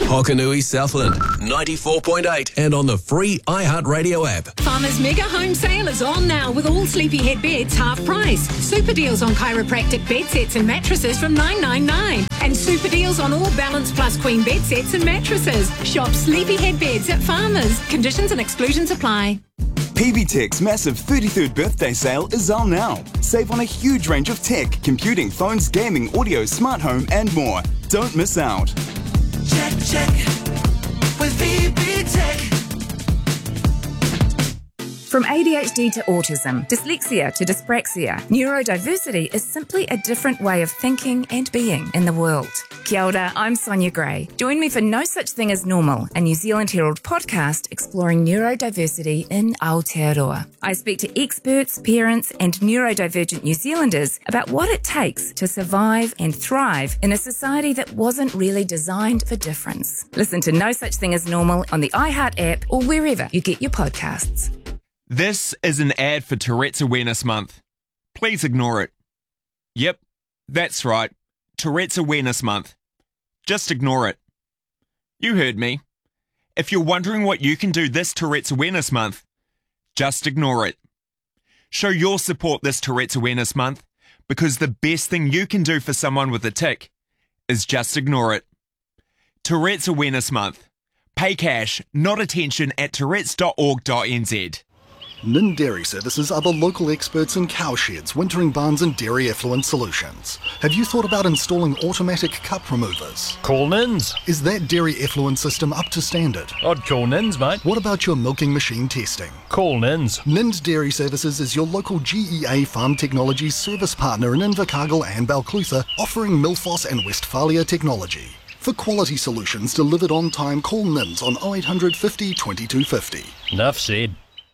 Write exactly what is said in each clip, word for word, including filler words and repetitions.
Hokanui Southland, ninety-four point eight, and on the free iHeartRadio app. Farmers Mega Home Sale is on now with all Sleepyhead beds half price. Super deals on chiropractic bed sets and mattresses from nine ninety-nine. And super deals on all Balance Plus Queen bed sets and mattresses. Shop Sleepyhead Beds at Farmers. Conditions and exclusions apply. P B Tech's massive thirty-third birthday sale is on now. Save on a huge range of tech, computing, phones, gaming, audio, smart home and more. Don't miss out. Check, check with P B Tech. From A D H D to autism, dyslexia to dyspraxia, neurodiversity is simply a different way of thinking and being in the world. Kia ora, I'm Sonia Gray. Join me for No Such Thing as Normal, a New Zealand Herald podcast exploring neurodiversity in Aotearoa. I speak to experts, parents and neurodivergent New Zealanders about what it takes to survive and thrive in a society that wasn't really designed for difference. Listen to No Such Thing as Normal on the iHeart app or wherever you get your podcasts. This is an ad for Tourette's Awareness Month. Please ignore it. Yep, that's right. Tourette's Awareness Month. Just ignore it. You heard me. If you're wondering what you can do this Tourette's Awareness Month, just ignore it. Show your support this Tourette's Awareness Month because the best thing you can do for someone with a tic is just ignore it. Tourette's Awareness Month. Pay cash, not attention at tourettes dot org dot n z. Nin Dairy Services are the local experts in cowsheds, wintering barns and dairy effluent solutions. Have you thought about installing automatic cup removers? Call Nins. Is that dairy effluent system up to standard? I'd call Nins, mate. What about your milking machine testing? Call Nins. Nins Dairy Services is your local G E A Farm Technologies service partner in Invercargill and Balclutha, offering Milfoss and Westphalia technology. For quality solutions delivered on time, call Nins on oh eight hundred fifty twenty-two fifty. Enough said.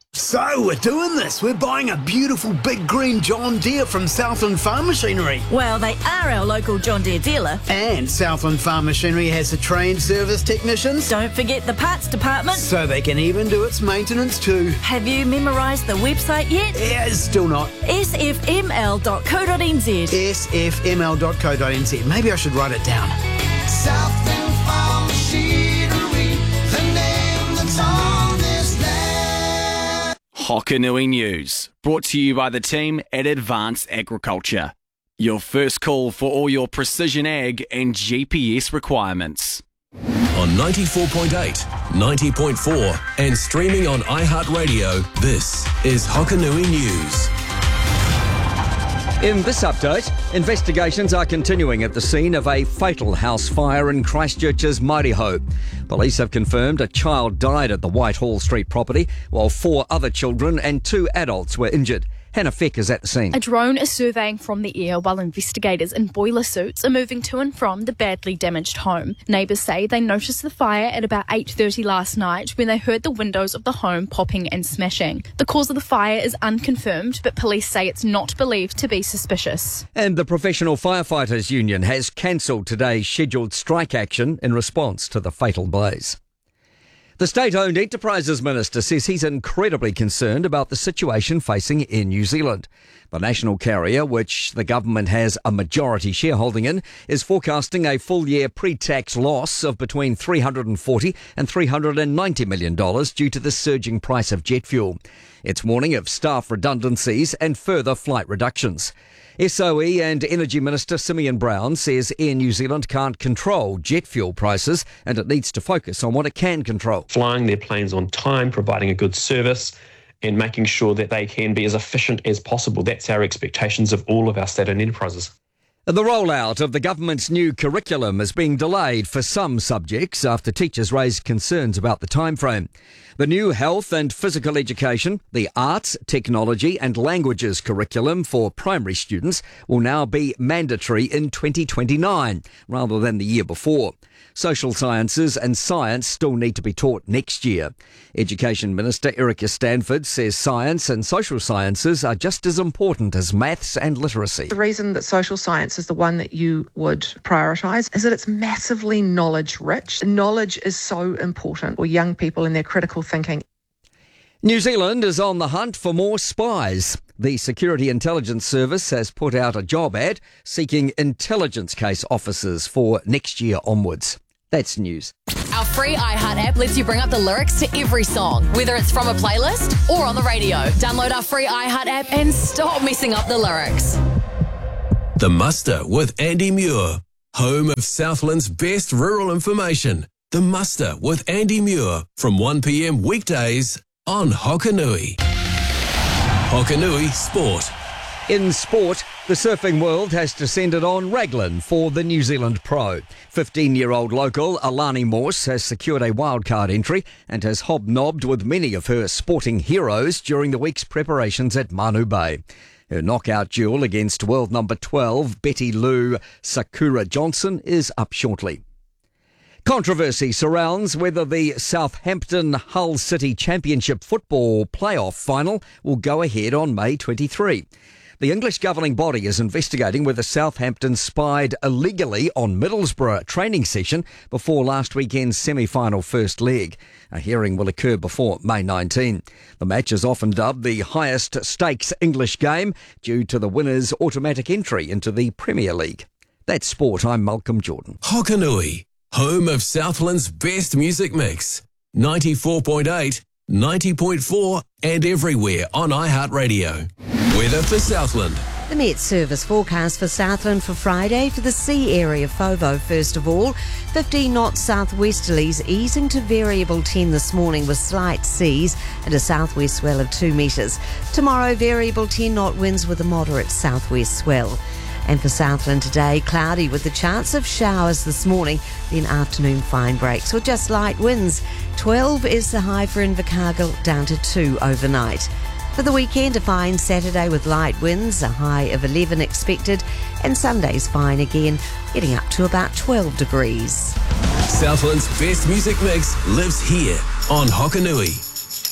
So, we're doing this. We're buying a beautiful big green John Deere from Southland Farm Machinery. Well, they are our local John Deere dealer. And Southland Farm Machinery has the trained service technicians. Don't forget the parts department. So they can even do its maintenance too. Have you memorised the website yet? Yeah, still not. S F M L dot co dot n z. S F M L dot co dot n z. Maybe I should write it down. Southland Farm Machinery, the name that's on this land. Hokanui News, brought to you by the team at Advanced Agriculture. Your first call for all your precision ag and G P S requirements. On ninety-four point eight, ninety point four and streaming on iHeartRadio, this is Hokanui News. In this update, investigations are continuing at the scene of a fatal house fire in Christchurch's Mairiho. Police have confirmed a child died at the Whitehall Street property, while four other children and two adults were injured. Hannah Feck is at the scene. A drone is surveying from the air while investigators in boiler suits are moving to and from the badly damaged home. Neighbours say they noticed the fire at about eight thirty last night when they heard the windows of the home popping and smashing. The cause of the fire is unconfirmed, but police say it's not believed to be suspicious. And the Professional Firefighters Union has cancelled today's scheduled strike action in response to the fatal blaze. The state-owned Enterprises Minister says he's incredibly concerned about the situation facing Air New Zealand. The national carrier, which the government has a majority shareholding in, is forecasting a full-year pre-tax loss of between three hundred forty and three hundred ninety million dollars due to the surging price of jet fuel. It's warning of staff redundancies and further flight reductions. S O E and Energy Minister Simeon Brown says Air New Zealand can't control jet fuel prices and it needs to focus on what it can control. Flying their planes on time, providing a good service and making sure that they can be as efficient as possible. That's our expectations of all of our state-owned enterprises. The rollout of the government's new curriculum is being delayed for some subjects after teachers raised concerns about the timeframe. The new health and physical education, the arts, technology and languages curriculum for primary students will now be mandatory in twenty twenty-nine rather than the year before. Social sciences and science still need to be taught next year. Education Minister Erica Stanford says science and social sciences are just as important as maths and literacy. The reason that social science is the one that you would prioritise is that it's massively knowledge rich. Knowledge is so important for young people in their critical thinking. New Zealand is on the hunt for more spies. The Security Intelligence Service has put out a job ad seeking intelligence case officers for next year onwards. That's news. Our free iHeart app lets you bring up the lyrics to every song, whether it's from a playlist or on the radio. Download our free iHeart app and stop messing up the lyrics. The Muster with Andy Muir, home of Southland's best rural information. The Muster with Andy Muir from one p m weekdays on Hokanui. Hokanui Sport. In sport, the surfing world has descended on Raglan for the New Zealand Pro. fifteen-year-old local Alani Morse has secured a wildcard entry and has hobnobbed with many of her sporting heroes during the week's preparations at Manu Bay. Her knockout duel against world number twelve Betty Lou Sakura Johnson is up shortly. Controversy surrounds whether the Southampton Hull City Championship football playoff final will go ahead on May twenty-third. The English governing body is investigating whether Southampton spied illegally on Middlesbrough training session before last weekend's semi-final first leg. A hearing will occur before May nineteenth. The match is often dubbed the highest stakes English game due to the winner's automatic entry into the Premier League. That's sport. I'm Malcolm Jordan. Hokanui, home of Southland's best music mix. ninety-four point eight, ninety point four and everywhere on iHeartRadio. Weather for Southland. The Met Service forecast for Southland for Friday for the sea area. Fovo, first of all. fifteen knots southwesterlies easing to variable ten this morning with slight seas and a southwest swell of two metres. Tomorrow, variable ten knot winds with a moderate southwest swell. And for Southland today, cloudy with the chance of showers this morning, then afternoon fine breaks with just light winds. twelve is the high for Invercargill, down to two overnight. For the weekend, a fine Saturday with light winds, a high of eleven expected, and Sunday's fine again, getting up to about twelve degrees. Southland's best music mix lives here on Hokanui.